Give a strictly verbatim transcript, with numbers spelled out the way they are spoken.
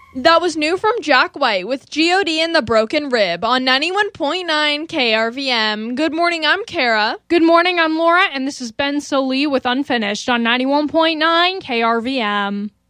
That was new from Jack White with G O D and the Broken Rib on ninety-one point nine K R V M. Good morning, I'm Kara. Good morning, I'm Laura, and this is Ben Solee with Unfinished on ninety-one point nine K R V M.